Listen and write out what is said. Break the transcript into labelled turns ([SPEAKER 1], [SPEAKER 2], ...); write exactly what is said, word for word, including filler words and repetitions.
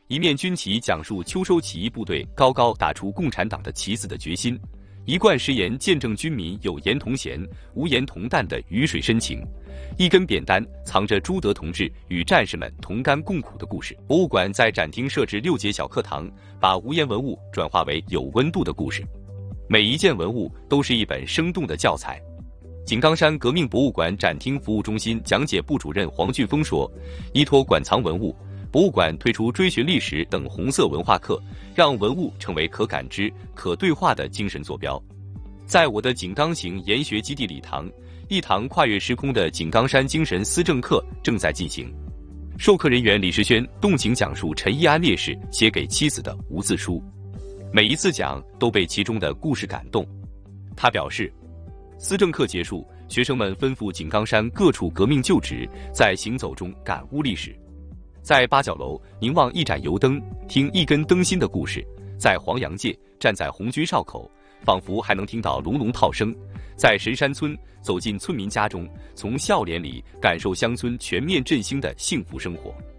[SPEAKER 1] 一面军旗讲述秋收起义部队高高打出共产党的旗子的决心，一贯誓言见证军民有言同弦、无言同担的鱼水深情，一根扁担藏着朱德同志与战士们同甘共苦的故事。博物馆在展厅设置六节小课堂，把无言文物转化为有温度的故事，每一件文物都是一本生动的教材。井冈山革命博物馆展厅服务中心讲解部主任黄俊峰说，依托馆藏文物，博物馆推出追寻历史等红色文化课，让文物成为可感知、可对话的精神坐标。在我的井冈行研学基地礼堂，一堂跨越时空的井冈山精神思政课正在进行。授课人员李世轩动情讲述陈一安烈士写给妻子的无字书，每一次讲都被其中的故事感动。他表示，思政课结束，学生们奔赴井冈山各处革命旧址，在行走中感悟历史。在八角楼凝望一盏油灯，听一根灯芯的故事；在黄杨界站在红军哨口，仿佛还能听到隆隆炮声；在神山村走进村民家中，从笑脸里感受乡村全面振兴的幸福生活。